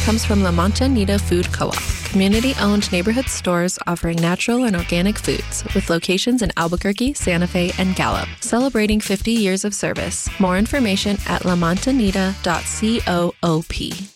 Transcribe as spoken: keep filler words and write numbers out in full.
comes from La Montanita Food Co-op, community-owned neighborhood stores offering natural and organic foods with locations in Albuquerque, Santa Fe, and Gallup. Celebrating fifty years of service. More information at la montanita dot coop.